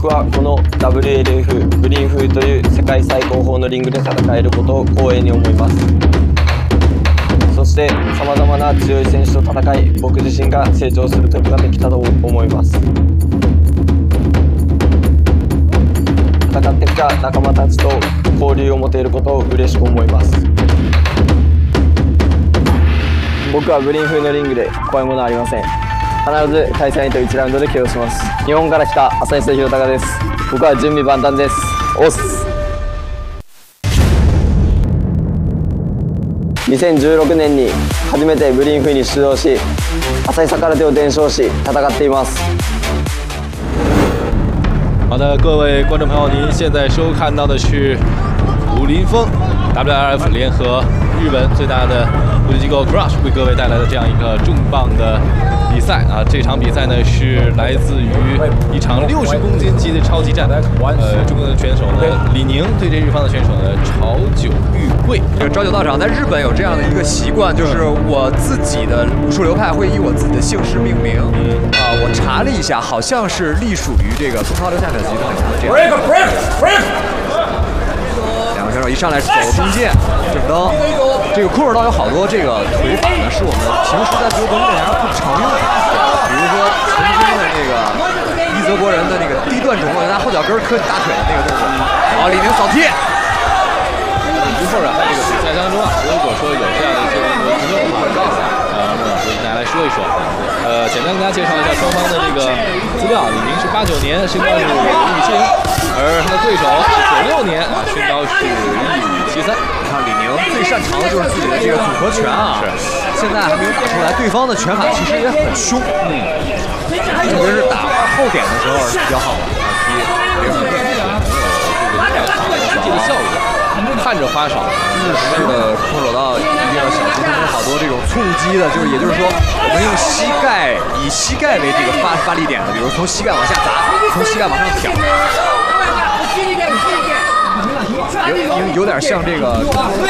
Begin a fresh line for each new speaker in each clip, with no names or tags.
はこの WLF グリーンフーという世界最高峰のリングで戦えることを光栄に思います。そしてさまざまな強い選手と戦い、僕自身が成長することができたと思います。戦ってきた仲間たちと交流を持ていることを嬉しく思います。僕はグリーン風のリングで怖いものはありません。必ず対戦相手を1ラウンドで KO します。日本から来た浅井宏隆です。僕は準備万端です。おっす。2016年に初めてグリーン風に出場し、浅井空手を伝承し戦っています。
好的，各位观众朋友，您现在收看到的是武林风 WLF 联合日本最大的武林机构 Crush 为各位带来的这样一个重磅的比赛啊！这场比赛呢是来自于一场60公斤级的超级战。中国的选手呢李宁对这日方的选手呢朝九玉桂。
这个朝九道场在日本有这样的一个习惯，就是我自己的武术流派会以我自己的姓氏命名。我查了一下，好像是隶属于这个松涛流下者集团这样。两个选手一上来走中剑正蹬，这个空手道有好多这个腿法呢，是我们平时在自由搏击场上不常用的，比如说曾经的那个伊泽国人的那个低段种，拿后脚跟磕大腿的那个动作。好，李宁扫踢。
一会儿在这个比赛当中啊，如果说有这样的一些朋友的话，孟老师跟大家来说一说。简单跟大家介绍一下双方的这个资料。李宁是89年，身高是1.70米，而他的对手是96年啊，身高是1.73米。
你看李宁最擅长的就是自己的这个组合拳啊，是，现在还没有打出来。对方的拳法其实也很凶，特别是打后点的时候是比较好的啊，踢零分。
实际的效果。看着花哨，
日式的空手道一定要小心，他们有好多这种错误击的，就是也就是说，我们用膝盖以膝盖为这个发力点的，比如从膝盖往下砸，从膝盖往上挑，有点像这个，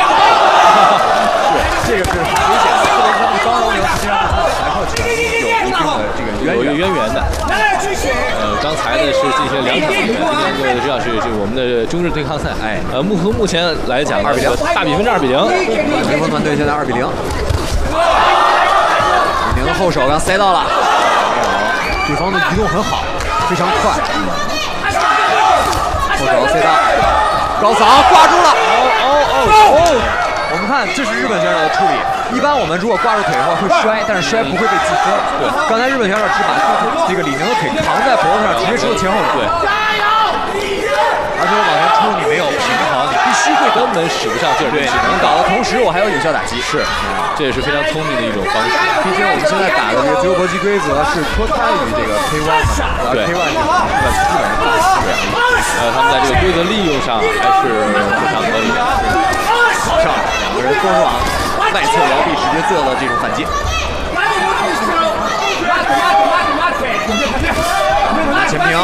是这个是很危险的，特别是他们刚柔流，实际上和裁判拳有一定的这个
渊源的。刚才呢是进行了2场比赛，今天各位都知道是我们的中日对抗赛。目前来讲
2比0，
大比分是2比0。
林峰团队现在2比0。李宁的后手刚塞到了，对方的移动很好，非常快。后手塞到，高扫挂住了。我们看，这是日本选手的处理。一般我们如果挂住腿的话会摔，但是摔不会被计分。对，刚才日本选手只把这个李宁的腿扛在脖子上，直接收前后掌。对，而且我往前冲，你没有平衡，你必须会
根本使不上劲儿。
对，只能搞的同时我还有有效打击。是，
这也是非常聪明的一种方式。
毕竟我们现在打的这个自由搏击规则是脱胎于这个 K1 的，
对
，K1 是日本人打的。
他们在这个规则利用上还是非常可以的。
上两个人都是往外侧摇臂，直接做了这种反击。前平。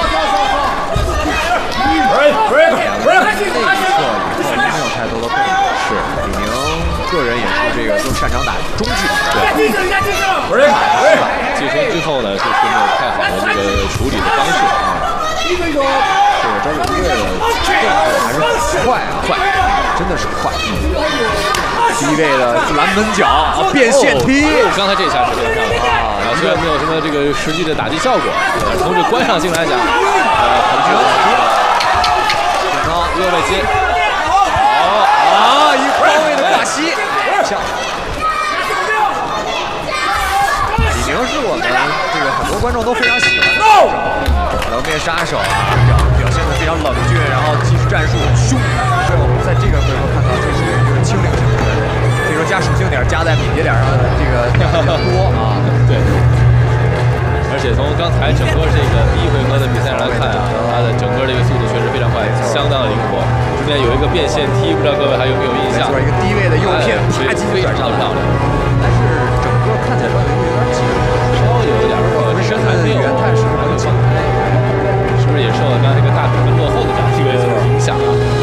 内侧以后没有太多的动作。是，李宁个人也是这个更擅长打中距离。对。
接身之后呢，就是没有太好的这个处理的方式啊。
这个朝九玉桂的动作还是快啊，快，真的是快。第一位的蓝门脚啊，变线踢。
刚才这一下是非常漂亮啊！虽然没有什么这个实际的打击效果，从这观赏性来讲，很值得。顶高右外接，
一个高位的挂膝，像。李宁是我们这个很多观众都非常喜欢的冷面杀手啊，表现得非常冷峻，然后技术战术很凶，所以我们在这个回合看到这是一个轻灵型的，所以说加属性点加在敏捷点上的这个比较多啊。
对。而且从刚才整个这个第一回合的比赛上来看啊，他的整个这个速度确实非常快，相当的灵活。中间有一个变线踢，不知道各位还有没有印象？
一个低位的右片，啪击
非常漂亮。
但是整个看起来有点紧，
稍微有一点身材没有
元太是很轻，
是不是也受了刚才这个大腿跟落后的这样一个影响啊？